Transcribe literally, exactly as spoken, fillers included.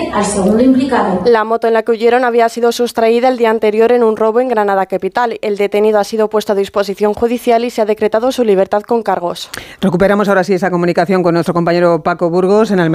detener al segundo implicado. La moto en la que huyeron había sido sustraída el día anterior en un robo en Granada capital. El detenido ha sido puesto a disposición judicial y se ha decretado su libertad con cargos. Recuperamos ahora sí esa comunicación con nuestro compañero Paco Burgos en Almería.